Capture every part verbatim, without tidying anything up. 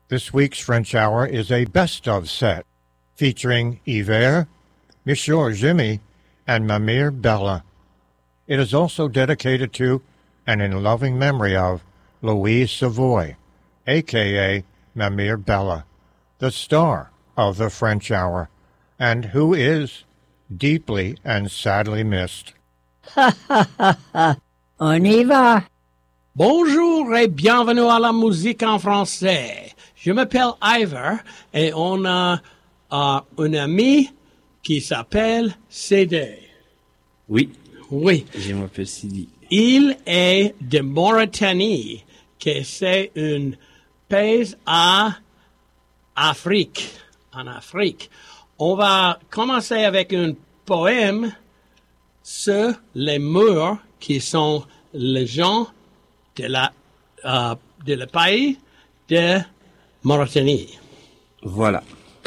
This week's French Hour is a best-of set featuring Yver, Monsieur Jimmy, and Mamire Bella. It is also dedicated to and in loving memory of Louise Savoy, a k a. Mamire Bella, the star of the French Hour, and who is deeply and sadly missed. Ha ha ha ha! On y va! Bonjour et bienvenue à la musique en français. Je m'appelle Yver et on a uh, un ami qui s'appelle Sidi. Oui. Oui. Je m'appelle Sidi. Il est de Mauritanie, que c'est un pays à Afrique, en Afrique. On va commencer avec un poème sur les murs qui sont les gens de la uh, de le pays de Mauritanie. Voilà.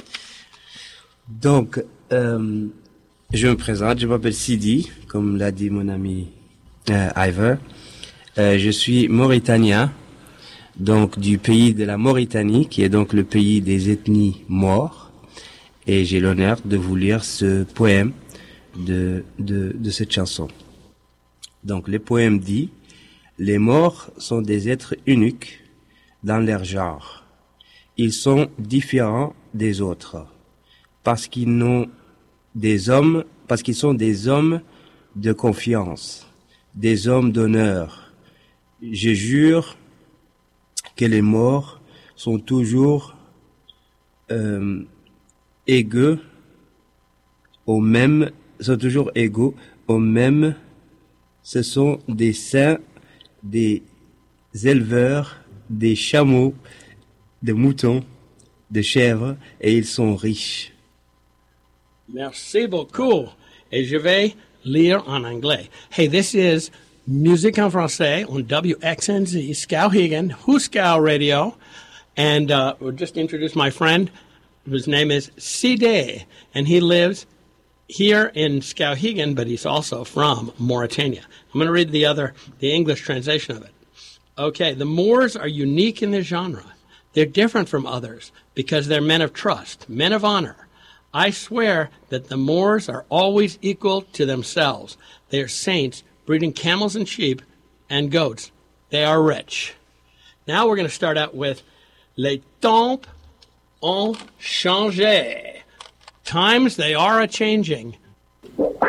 Donc, euh, je me présente, je m'appelle Sidi, comme l'a dit mon ami euh, Yver. Euh, je suis mauritanien, donc du pays de la Mauritanie, qui est donc le pays des ethnies maures. Et j'ai l'honneur de vous lire ce poème de, de, de cette chanson. Donc, le poème dit: les Maures sont des êtres uniques dans leur genre. Ils sont différents des autres parce qu'ils n'ont des hommes, parce qu'ils sont des hommes de confiance, des hommes d'honneur. Je jure que les Maures sont toujours euh, égaux au même, sont toujours égaux au même. Ce sont des saints, des éleveurs, des chameaux, des moutons, des chèvres, et ils sont riches. Merci beaucoup. Et je vais lire en anglais. Hey, this is Musique en français on W X N Z, Skowhegan, Huskow Radio. And uh, we'll just introduce my friend, whose name is Sidi, and he lives here in Skowhegan, but he's also from Mauritania. I'm going to read the other, the English translation of it. Okay, the Moors are unique in their genre. They're different from others because they're men of trust, men of honor. I swear that the Moors are always equal to themselves. They are saints breeding camels and sheep and goats. They are rich. Now we're going to start out with Les temps ont changé. Times they are a-changing.